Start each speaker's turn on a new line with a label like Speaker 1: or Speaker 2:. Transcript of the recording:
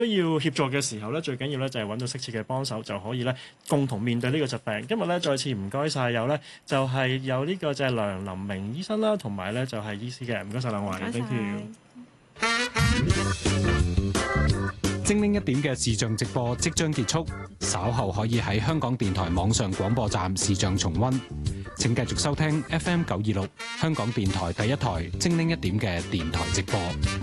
Speaker 1: 需要協助嘅時候咧，最緊要咧就係揾到適切嘅幫手，就可以咧共同面對呢個疾病。今日咧再次唔該晒有咧，就係有呢個就係梁林明醫生啦，同埋咧就係醫師嘅，唔該晒兩位，thank you。
Speaker 2: 精靈一點嘅視像直播即將結束，稍後可以喺香港電台網上廣播站視像重溫。請繼續收聽 FM 926香港電台第一台精靈一點嘅電台直播。